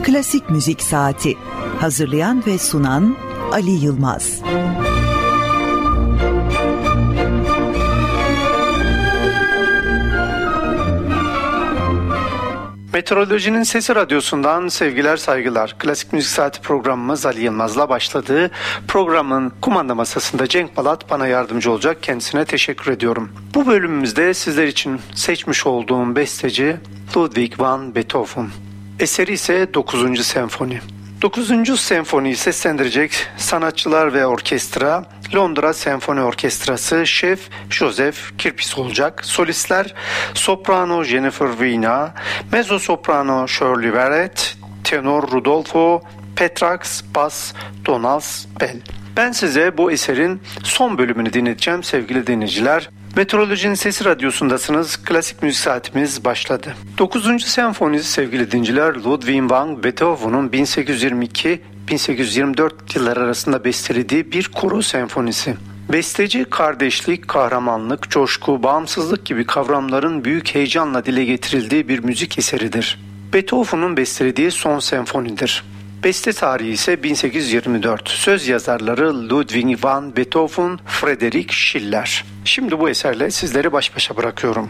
Klasik Müzik Saati. Hazırlayan ve sunan Ali Yılmaz. Meteorolojinin Sesi Radyosu'ndan sevgiler saygılar. Klasik Müzik Saati programımız Ali Yılmaz'la başladı. Programın kumanda masasında Cenk Balat bana yardımcı olacak. Kendisine teşekkür ediyorum. Bu bölümümüzde sizler için seçmiş olduğum besteci Ludwig van Beethoven. Eseri ise 9. Senfoni. 9. Senfoniyi seslendirecek sanatçılar ve orkestra Londra Senfoni Orkestrası, şef Joseph Kirpis olacak. Solistler soprano Jennifer Vina, mezzo soprano Shirley Verrett, tenor Rudolfo Petrax, bas Donald Bell. Ben size bu eserin son bölümünü dinleteceğim sevgili dinleyiciler. Meteorolojinin Sesi Radyosu'ndasınız. Klasik Müzik Saatimiz başladı. 9. Senfonisi sevgili dinleyiciler Ludwig van Beethoven'un 1822-1824 yılları arasında bestelediği bir koro senfonisi. Besteci kardeşlik, kahramanlık, coşku, bağımsızlık gibi kavramların büyük heyecanla dile getirildiği bir müzik eseridir. Beethoven'un bestelediği son senfonidir. Beste tarihi ise 1824. Söz yazarları Ludwig van Beethoven, Friedrich Schiller. Şimdi bu eserle sizleri baş başa bırakıyorum.